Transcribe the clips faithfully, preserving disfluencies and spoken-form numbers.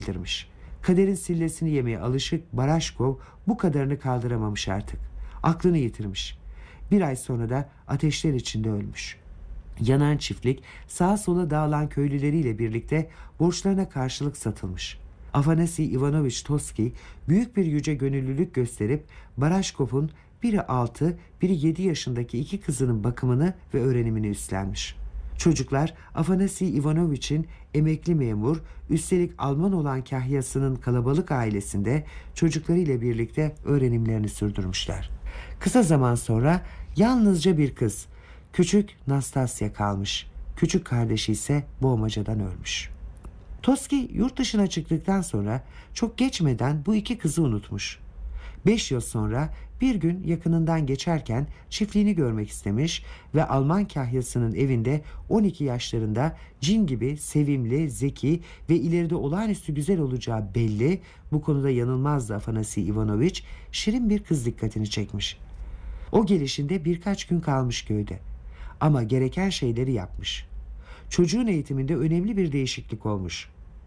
bildirmiş. Kaderin sillesini yemeye alışık Baraşkov bu kadarını kaldıramamış artık. Aklını yitirmiş. Bir ay sonra da ateşler içinde ölmüş. Yanan çiftlik sağa sola dağılan köylüleriyle birlikte borçlarına karşılık satılmış. Afanasi Ivanovich Toski büyük bir yüce gönüllülük gösterip Baraşkov'un biri altı, biri yedi yaşındaki iki kızının bakımını ve öğrenimini üstlenmiş. Çocuklar Afanasi Ivanovich'in emekli memur, üstelik Alman olan kahyasının kalabalık ailesinde çocuklarıyla birlikte öğrenimlerini sürdürmüşler. Kısa zaman sonra yalnızca bir kız, küçük Nastasya kalmış. Küçük kardeşi ise boğmacadan ölmüş. Toski yurt dışına çıktıktan sonra çok geçmeden bu iki kızı unutmuş. Beş yıl sonra bir gün yakınından geçerken çiftliğini görmek istemiş ve Alman kahyasının evinde on iki yaşlarında cin gibi sevimli, zeki ve ileride olağanüstü güzel olacağı belli, bu konuda yanılmazdı Afanasi Ivanovich, şirin bir kız dikkatini çekmiş. O gelişinde birkaç gün kalmış köyde ama gereken şeyleri yapmış. Çocuğun eğitiminde önemli bir değişiklik olmuş.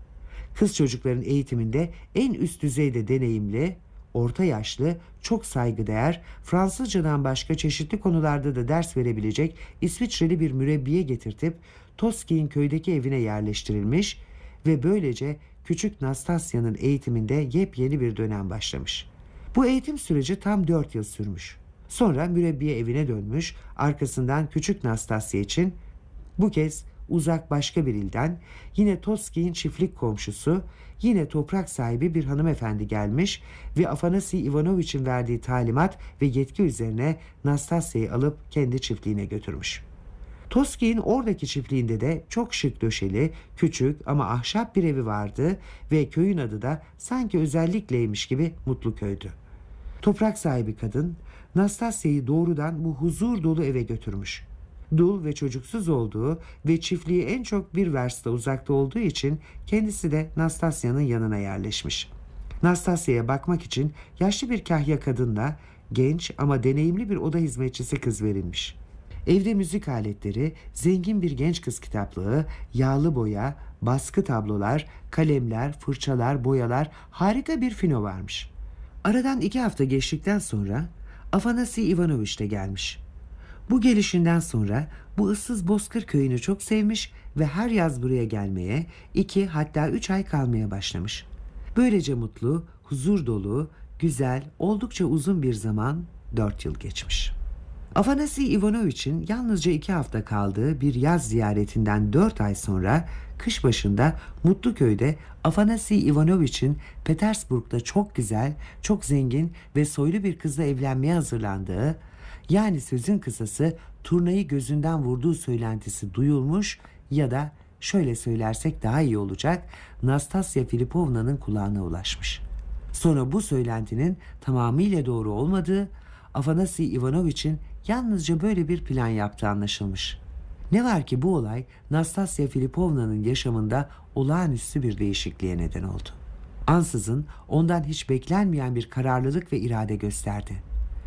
Kız çocukların eğitiminde en üst düzeyde deneyimli, orta yaşlı, çok saygıdeğer, Fransızcadan başka çeşitli konularda da ders verebilecek İsviçreli bir mürebbiye getirtip Toski'nin köydeki evine yerleştirilmiş ve böylece küçük Nastasya'nın eğitiminde yepyeni bir dönem başlamış. Bu eğitim süreci tam dört yıl sürmüş. Sonra mürebbiye evine dönmüş, arkasından küçük Nastasya için bu kez uzak başka bir ilden yine Toski'nin çiftlik komşusu, yine toprak sahibi bir hanımefendi gelmiş ve Afanasi Ivanovich'in verdiği talimat ve yetki üzerine Nastasya'yı alıp kendi çiftliğine götürmüş. Toski'nin oradaki çiftliğinde de çok şık döşeli, küçük ama ahşap bir evi vardı ve köyün adı da sanki özellikleymiş gibi Mutluköy'dü. Toprak sahibi kadın Nastasya'yı doğrudan bu huzur dolu eve götürmüş. Dul ve çocuksuz olduğu ve çiftliği en çok bir versta uzakta olduğu için kendisi de Nastasya'nın yanına yerleşmiş. Nastasya'ya bakmak için yaşlı bir kahya kadınla genç ama deneyimli bir oda hizmetçisi kız verilmiş. Evde müzik aletleri, zengin bir genç kız kitaplığı, yağlı boya, baskı tablolar, kalemler, fırçalar, boyalar, harika bir fino varmış. Aradan iki hafta geçtikten sonra Afanasi Ivanovich de gelmiş. Bu gelişinden sonra bu ıssız bozkır köyünü çok sevmiş ve her yaz buraya gelmeye, iki hatta üç ay kalmaya başlamış. Böylece mutlu, huzur dolu, güzel, oldukça uzun bir zaman, dört yıl geçmiş. Afanasi Ivanovich'in yalnızca iki hafta kaldığı bir yaz ziyaretinden dört ay sonra kış başında Mutluköy'de Afanasi Ivanovich'in Petersburg'da çok güzel, çok zengin ve soylu bir kızla evlenmeye hazırlandığı, yani sözün kısası turnayı gözünden vurduğu söylentisi duyulmuş ya da şöyle söylersek daha iyi olacak, Nastasya Filipovna'nın kulağına ulaşmış. Sonra bu söylentinin tamamıyla doğru olmadığı, Afanasi Ivanovich'in yalnızca böyle bir plan yaptığı anlaşılmış. Ne var ki bu olay Nastasya Filipovna'nın yaşamında olağanüstü bir değişikliğe neden oldu. Ansızın ondan hiç beklenmeyen bir kararlılık ve irade gösterdi.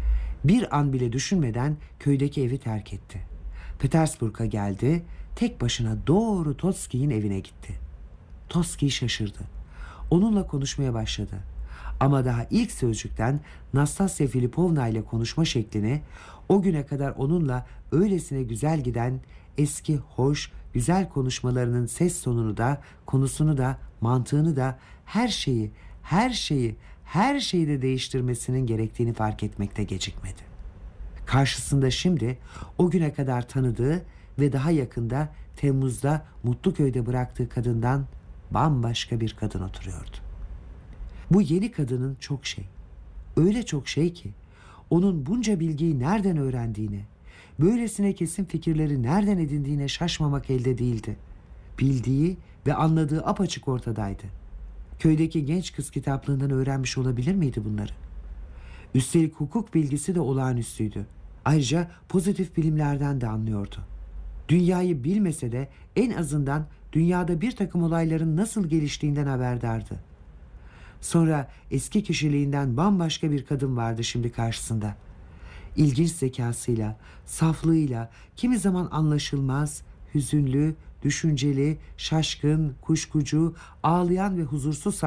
Bir an bile düşünmeden köydeki evi terk etti. Petersburg'a geldi, tek başına doğru Toski'nin evine gitti. Toski şaşırdı. Onunla konuşmaya başladı. Ama daha ilk sözcükten Nastasya Filipovna ile konuşma şeklini, o güne kadar onunla öylesine güzel giden eski, hoş, güzel konuşmalarının ses tonunu da, konusunu da, mantığını da, her şeyi, her şeyi, her şeyi de değiştirmesinin gerektiğini fark etmekte gecikmedi. Karşısında şimdi o güne kadar tanıdığı ve daha yakında Temmuz'da Mutluköy'de bıraktığı kadından bambaşka bir kadın oturuyordu. Bu yeni kadının çok şey, öyle çok şey ki onun bunca bilgiyi nereden öğrendiğine, böylesine kesin fikirleri nereden edindiğine şaşmamak elde değildi. Bildiği ve anladığı apaçık ortadaydı. Köydeki genç kız kitaplığından öğrenmiş olabilir miydi bunları? Üstelik hukuk bilgisi de olağanüstüydü. Ayrıca pozitif bilimlerden de anlıyordu. Dünyayı bilmese de en azından dünyada bir takım olayların nasıl geliştiğinden haberdardı. Sonra eski kişiliğinden bambaşka bir kadın vardı şimdi karşısında. İlginç zekasıyla, saflığıyla, kimi zaman anlaşılmaz, hüzünlü, düşünceli, şaşkın, kuşkucu, ağlayan ve huzursuz